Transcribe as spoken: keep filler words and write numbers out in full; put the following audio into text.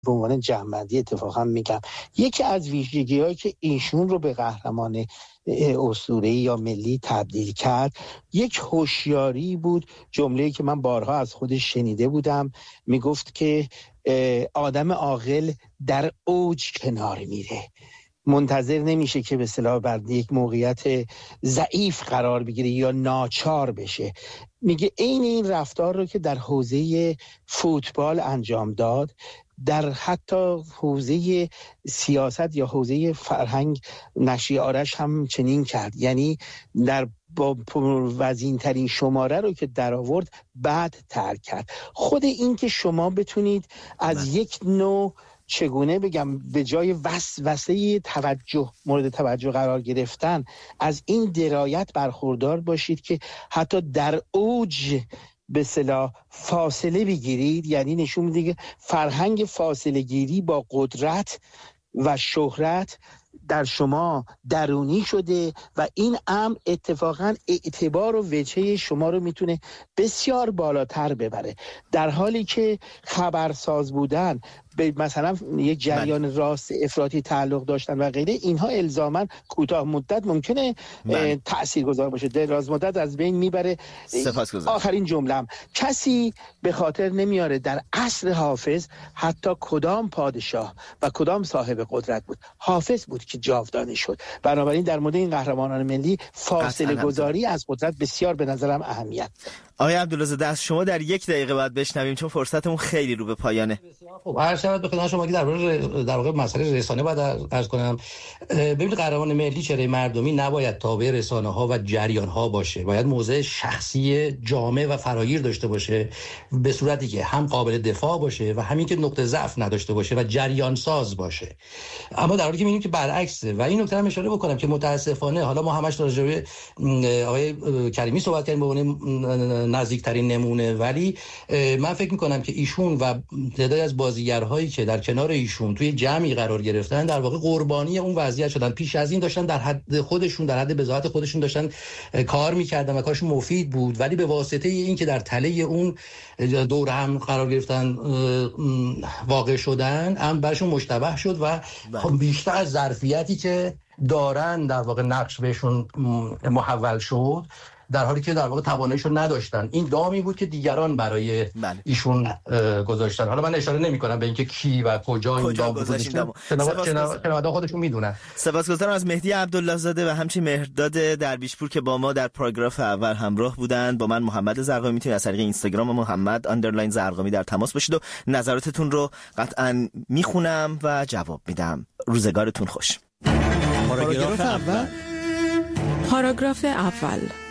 به عنوان جمع‌بندی اتفاقا میگم یکی از ویژگی‌هایی که ایشون رو به قهرمان اسطوره‌ای یا ملی تبدیل کرد یک هوشیاری بود. جمله‌ای که من بارها از خودش شنیده بودم، میگفت که آدم عاقل در اوج کنار میره، منتظر نمیشه که به اصطلاح بر یک موقعیت ضعیف قرار بگیره یا ناچار بشه. میگه عین این رفتار رو که در حوزه فوتبال انجام داد، در حتی حوزه سیاست یا حوزه فرهنگ نشی آرش هم چنین کرد. یعنی در با وزین ترین شماره رو که در آورد بعد ترک کرد. خود این که شما بتونید از من. یک نوع چگونه بگم به جای وسوسه توجه مورد توجه قرار گرفتن از این درایت برخوردار باشید که حتی در اوج به اصطلاح فاصله بگیرید، یعنی نشون میده که فرهنگ فاصله گیری با قدرت و شهرت در شما درونی شده و این امر اتفاقا اعتبار و وجهه شما رو میتونه بسیار بالاتر ببره، در حالی که خبرساز بودن به مثلا یک جریان راست افراطی تعلق داشتن و غیره، اینها الزاما کوتاه مدت ممکنه تاثیرگذار باشه، دراز مدت از بین میبره. آخرین جمله‌ام، کسی به خاطر نمیاره در عصر حافظ حتی کدام پادشاه و کدام صاحب قدرت بود، حافظ بود که جاودانه شد. بنابراین در مورد این قهرمانان ملی فاصله گذاری از قدرت بسیار به نظرم اهمیت. آقای عبدالله از شما در یک دقیقه بعد بشنویم چون فرصتمون خیلی رو به پایانه. خب هر شب بخدمت شما که در واقع در واقع مسئله رسانه باید عرض کنم. ببینید قهرمان ملی چهره مردمی نباید تابع رسانه‌ها و جریان‌ها باشه، باید موضع شخصی جامع و فراگیر داشته باشه، به صورتی که هم قابل دفاع باشه و همین که نقطه ضعف نداشته باشه و جریان ساز باشه. اما در حالی که می‌بینیم که برعکسه و این نکته رو اشاره بکنم که متاسفانه حالا ما همش راجع به آقای کریمی صحبت کردیم به عنوان نزدیکترین نمونه، ولی من فکر می‌کنم که ایشون و تعدادی از بازیگرهایی که در کنار ایشون توی جمعی قرار گرفتن در واقع قربانی اون وضعیت شدن. پیش از این داشتن در حد خودشون در حد بضاعت خودشون داشتن کار می‌کردن و کارشون مفید بود، ولی به واسطه این که در تله اون دور هم قرار گرفتن واقع شدن هم برشون مشتبه شد و بیشتر از ظرفیتی که دارن در واقع نقش بهشون محول شد، در حالی که در واقع تواناییشو نداشتن. این دامی بود که دیگران برای بله. ایشون گذاشتن. حالا من اشاره نمی‌کنم به اینکه کی و کجا این دام گذاشتن، شنونده خودشون میدونن. سپاسگزارم از مهدی عبدالله زاده و همچنین مهرداد درویشپور که با ما در پاراگراف اول همراه بودند. با من محمد زرقامی میتونید از طریق اینستاگرام محمد آندرلاین زرقامی در تماس باشید و نظراتتون رو قطعاً میخونم و جواب میدم. روزگارتون خوش. پاراگراف اول. پاراگراف اول